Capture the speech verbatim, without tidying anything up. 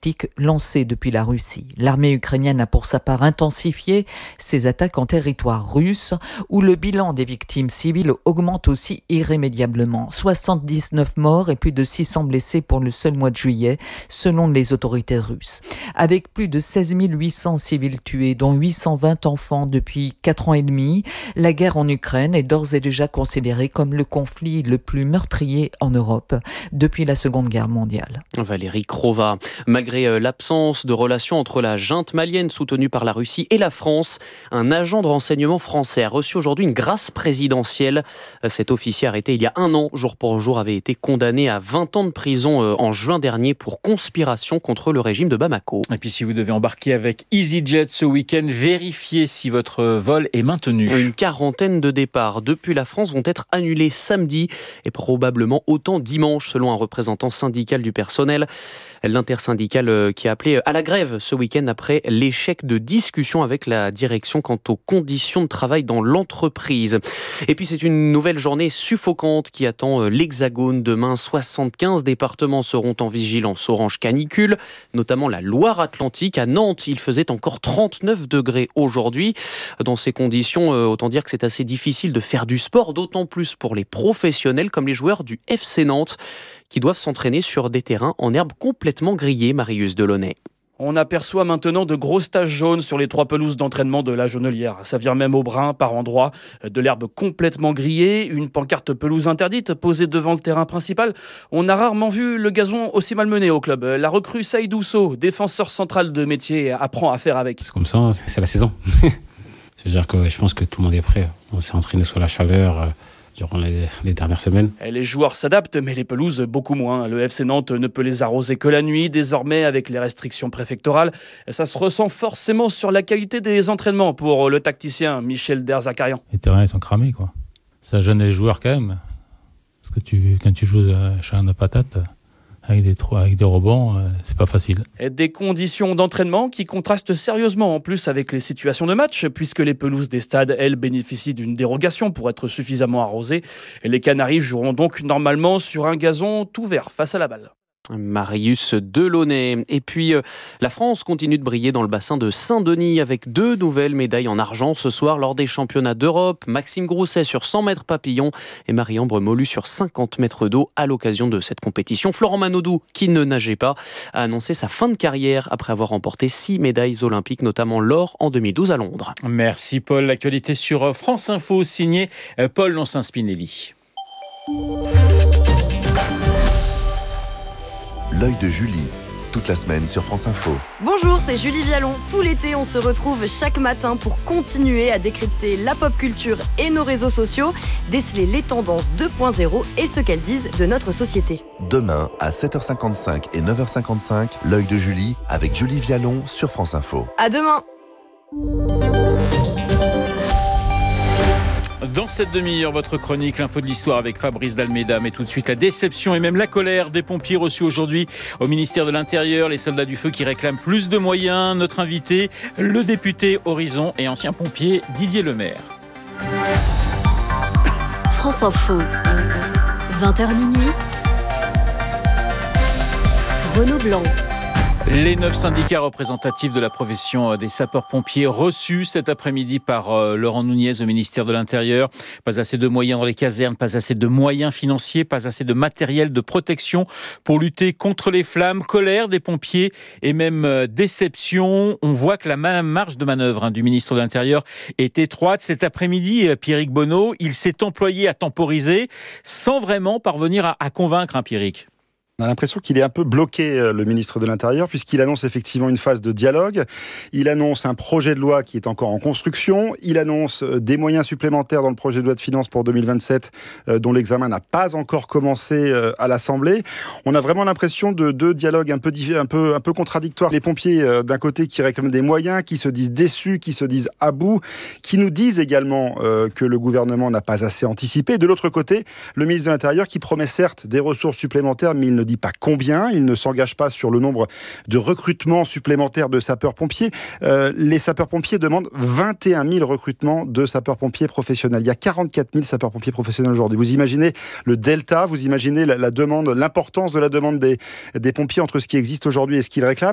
balistiques lancées depuis la Russie. L'armée ukrainienne a pour sa part intensifié ses attaques en territoire russe, où le bilan des victimes civiles augmente aussi irrémédiablement. soixante-dix-neuf morts et plus de six cents blessés pour le seul mois de juillet, selon les autorités russes. Avec plus de seize mille huit cents civils tués, dont huit cent vingt enfants depuis quatre ans et demi, la guerre en Ukraine est d'ores et déjà considérée comme le conflit le plus meurtrier en Europe depuis la Seconde Guerre mondiale. Valérie Crova. Malgré l'absence de relations entre la junte malienne soutenue par la Russie et la France, un agent de renseignement français a reçu aujourd'hui une grâce présidentielle. Cet officier arrêté il y a un an, jour pour jour, avait été condamné à vingt ans de prison en juin dernier pour conspiration contre le régime de Bamako. Et puis si vous devez embarquer avec EasyJet ce week-end, vérifiez si votre vol est maintenu. Une quarantaine de départs depuis la France vont être annulés samedi et probablement autant dimanche, selon un représentant syndical du personnel. L'intersyndicale qui a appelé à la grève ce week-end après l'échec de discussion avec la direction quant aux conditions de travail dans l'entreprise. Et puis c'est une nouvelle journée suffocante qui attend l'Hexagone. Demain, soixante-quinze départements seront en vigilance orange canicule, notamment la Loire-Atlantique. À Nantes, il faisait encore trente-neuf degrés aujourd'hui. Dans ces conditions, autant dire que c'est assez difficile de faire du sport, d'autant plus pour les professionnels comme les joueurs du F C Nantes qui doivent s'entraîner sur des terrains en herbe complètement grillés. Marius Delaunay. On aperçoit maintenant de grosses taches jaunes sur les trois pelouses d'entraînement de la Jonelière. Ça vient même au brun par endroits, de l'herbe complètement grillée, une pancarte pelouse interdite posée devant le terrain principal. On a rarement vu le gazon aussi malmené au club. La recrue Saïd Ousso, défenseur central de métier, apprend à faire avec. C'est comme ça, c'est la saison. C'est-à-dire que je pense que tout le monde est prêt. On s'est entraîné sous la chaleur durant les, les dernières semaines. Les joueurs s'adaptent, mais les pelouses beaucoup moins. Le F C Nantes ne peut les arroser que la nuit, désormais avec les restrictions préfectorales. Ça se ressent forcément sur la qualité des entraînements pour le tacticien Michel Derzakarian. Les terrains ils sont cramés, quoi. Ça gêne les joueurs quand même. Parce que tu, quand tu joues chez un de patate, avec des, avec des rebonds, euh, c'est pas facile. Et des conditions d'entraînement qui contrastent sérieusement en plus avec les situations de match, puisque les pelouses des stades, elles, bénéficient d'une dérogation pour être suffisamment arrosées. Et les Canaries joueront donc normalement sur un gazon tout vert face à la balle. Marius Delaunay. Et puis, euh, la France continue de briller dans le bassin de Saint-Denis avec deux nouvelles médailles en argent ce soir lors des championnats d'Europe. Maxime Grousset sur cent mètres papillon et Marie-Ambre Molu sur cinquante mètres d'eau à l'occasion de cette compétition. Florent Manodou, qui ne nageait pas, a annoncé sa fin de carrière après avoir remporté six médailles olympiques, notamment l'or en deux mille douze à Londres. Merci Paul. L'actualité sur France Info, signé Paul Lonsin-Spinelli. L'œil de Julie, toute la semaine sur France Info. Bonjour, c'est Julie Vialon. Tout l'été, on se retrouve chaque matin pour continuer à décrypter la pop culture et nos réseaux sociaux, déceler les tendances deux point zéro et ce qu'elles disent de notre société. Demain, à sept heures cinquante-cinq et neuf heures cinquante-cinq, l'œil de Julie avec Julie Vialon sur France Info. À demain. Dans cette demi-heure, votre chronique, l'info de l'histoire avec Fabrice Dalméda. Mais tout de suite, la déception et même la colère des pompiers reçus aujourd'hui au ministère de l'Intérieur. Les soldats du feu qui réclament plus de moyens. Notre invité, le député Horizon et ancien pompier Didier Lemaire. France Info, vingt heures minuit. Renaud Blanc. Les neuf syndicats représentatifs de la profession des sapeurs-pompiers reçus cet après-midi par euh, Laurent Nunez au ministère de l'Intérieur. Pas assez de moyens dans les casernes, pas assez de moyens financiers, pas assez de matériel de protection pour lutter contre les flammes. Colère des pompiers et même euh, déception. On voit que la marge de manœuvre hein, du ministre de l'Intérieur est étroite. Cet après-midi, euh, Pierrick Bonneau, il s'est employé à temporiser sans vraiment parvenir à, à convaincre, hein, Pierrick. On a l'impression qu'il est un peu bloqué, le ministre de l'Intérieur, puisqu'il annonce effectivement une phase de dialogue. Il annonce un projet de loi qui est encore en construction. Il annonce des moyens supplémentaires dans le projet de loi de finances pour deux mille vingt-sept, euh, dont l'examen n'a pas encore commencé euh, à l'Assemblée. On a vraiment l'impression de deux dialogues un peu, un peu, un peu contradictoires. Les pompiers, euh, d'un côté, qui réclament des moyens, qui se disent déçus, qui se disent à bout, qui nous disent également euh, que le gouvernement n'a pas assez anticipé. De l'autre côté, le ministre de l'Intérieur qui promet certes des ressources supplémentaires, mais il ne dit pas combien, il ne s'engage pas sur le nombre de recrutements supplémentaires de sapeurs-pompiers. Euh, les sapeurs-pompiers demandent vingt et un mille recrutements de sapeurs-pompiers professionnels. Il y a quarante-quatre mille sapeurs-pompiers professionnels aujourd'hui. Vous imaginez le delta, vous imaginez la, la demande, l'importance de la demande des, des pompiers entre ce qui existe aujourd'hui et ce qu'ils réclament.